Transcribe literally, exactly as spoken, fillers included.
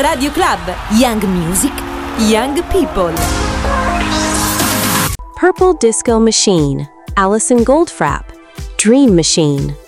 Radio Club, Young Music, Young People. Purple Disco Machine, Alison Goldfrapp, Dream Machine.